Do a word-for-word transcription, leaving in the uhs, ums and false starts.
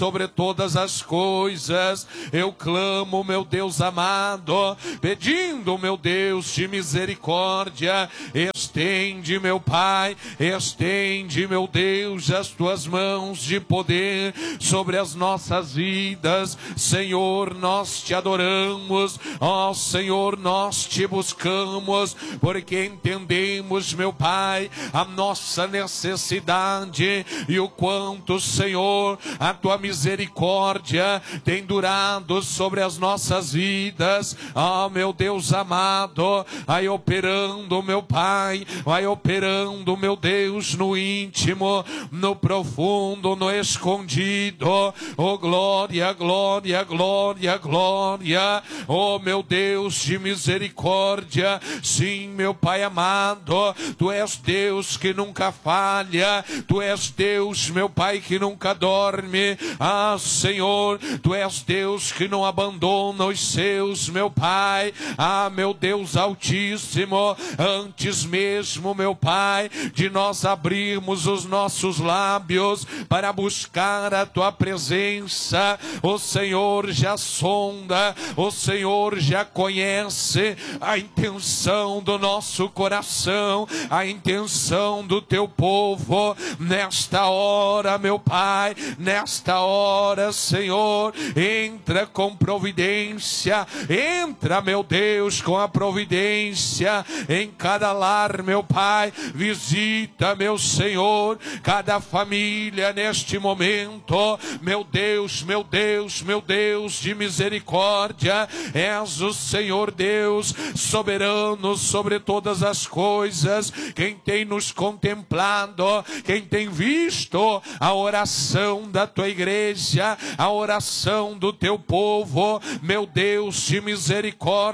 sobre todas as coisas. Eu clamo, meu Deus amado, pedindo, meu Deus, de misericórdia. Estende, meu Pai, estende, meu Deus, as tuas mãos de poder sobre as nossas vidas. Senhor, nós te adoramos, ó Senhor, nós te buscamos, porque entendemos, meu Pai, a nossa necessidade e o quanto, Senhor, a tua misericórdia tem durado sobre as nossas vidas. Ó meu Deus amado, vai operando, meu Pai, vai operando, meu Deus, no íntimo, no profundo, no escondido. Oh glória, glória, glória, glória. Oh meu Deus de misericórdia. Sim, meu Pai amado, tu és Deus que nunca falha, tu és Deus, meu Pai, que nunca dorme. Ah, Senhor, tu és Deus que não abandona os seus, meu Pai. Ah, meu Deus altíssimo, antes mesmo, meu Pai, de nós abrirmos os nossos lábios para buscar a tua presença, o Senhor já sonda, o Senhor já conhece a intenção do nosso coração, a intenção do teu povo. Nesta hora, meu Pai, nesta hora, Senhor, entra com providência, entra, meu Deus, com a providência em cada lar, meu Pai. Visita, meu Senhor, cada família neste momento, meu Deus, meu Deus, meu Deus de misericórdia. És o Senhor Deus soberano sobre todas as coisas. Quem tem nos contemplado, quem tem visto a oração da tua igreja, a oração do teu povo, meu Deus de misericórdia,